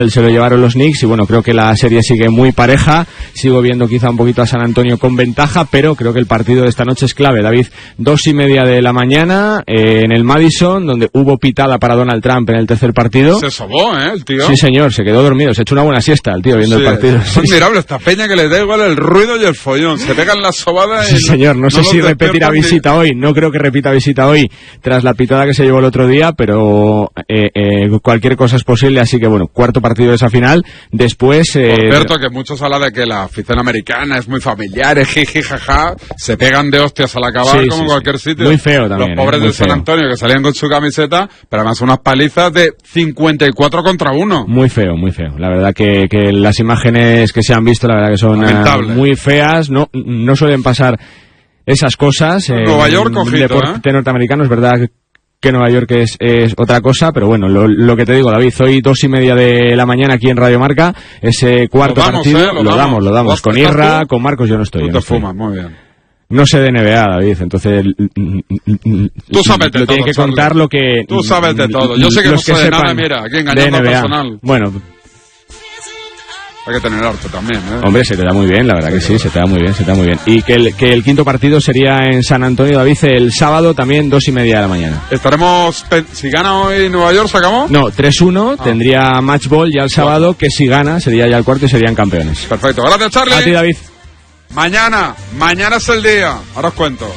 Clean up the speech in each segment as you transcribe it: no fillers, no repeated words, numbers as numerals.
Se lo llevaron los Knicks y bueno, creo que la serie sigue muy pareja. Sigo viendo quizá un poquito a San Antonio con ventaja, pero creo que el partido de esta noche es clave. David, 2:30 de la mañana en el Madison, donde hubo pitada para Donald Trump en el tercer partido. Se sobó, el tío. Sí, señor, se quedó dormido, se echó una buena siesta el tío viendo el partido. Es admirable esta peña que le da igual el ruido y el follón. Se pegan las sobadas y... Sí, señor, no sé si repetirá visita hoy. No creo que repita visita hoy tras la pitada que se llevó el otro día, pero cualquier cosa es posible, así que bueno, cuarto partido de esa final. Después... Por cierto, que muchos hablan de que la afición americana es muy familiar, es jiji, jaja, se pegan de hostias al acabar como en cualquier sitio. Muy feo también. Los pobres de San Antonio que salían con su camiseta, pero además unas palizas de 54 contra 1. Muy feo, muy feo. La verdad que las imágenes que se han visto, la verdad que son muy feas. No suelen pasar esas cosas. Nueva York, ojito, deporte norteamericano, es verdad que Nueva York es otra cosa, pero bueno, lo que te digo, David, hoy 2:30 de la mañana aquí en Radio Marca, ese cuarto partido, lo damos, con Irra, con Marcos, yo no estoy. Tú te fumas, muy bien. No sé de NBA, David, entonces... Tú sabes de todo, tienes que contar lo que... Tú sabes de todo, yo sé que no sé de nada, mira, aquí engañando al personal. Bueno... Hay que tener arte también, Hombre, se te da muy bien, la verdad que sí, se te da muy bien. Y que el quinto partido sería en San Antonio, David, el sábado también 2:30 de la mañana. Estaremos... Si gana hoy Nueva York, ¿sacamos? No, 3-1, tendría match ball ya el sábado, que si gana sería ya el cuarto y serían campeones. Perfecto, gracias, Charlie. A ti, David. Mañana es el día, ahora os cuento.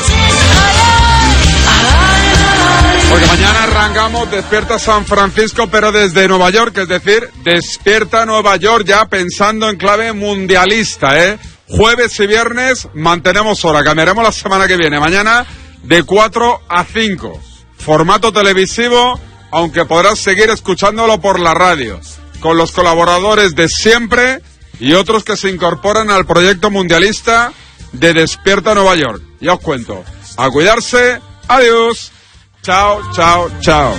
Porque mañana arrancamos Despierta San Francisco, pero desde Nueva York, es decir, Despierta Nueva York, ya pensando en clave mundialista, Jueves y viernes mantenemos hora, cambiaremos la semana que viene. Mañana de 4 a 5. Formato televisivo, aunque podrás seguir escuchándolo por la radio. Con los colaboradores de siempre y otros que se incorporan al proyecto mundialista de Despierta Nueva York. Ya os cuento. A cuidarse. Adiós. Chao, chao, chao.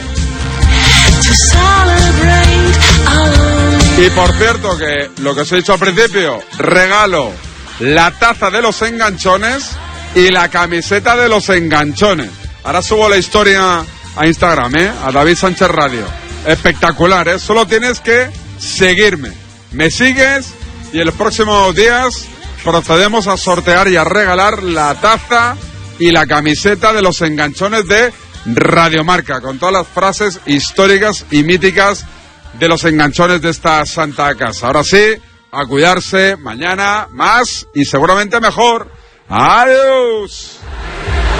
Y por cierto, que lo que os he dicho al principio, regalo la taza de los enganchones y la camiseta de los enganchones. Ahora subo la historia a Instagram, a David Sánchez Radio. Espectacular, Solo tienes que seguirme. Me sigues y en los próximos días procedemos a sortear y a regalar la taza y la camiseta de los enganchones de Radio Marca, con todas las frases históricas y míticas de los enganchones de esta santa casa. Ahora sí, a cuidarse, mañana más y seguramente mejor. ¡Adiós!